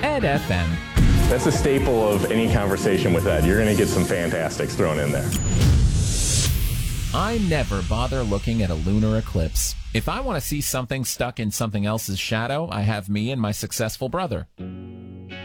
Ed FM. That's a staple of any conversation with Ed. You're going to get some fantastics thrown in there. I never bother looking at a lunar eclipse. If I want to see something stuck in something else's shadow, I have me and my successful brother.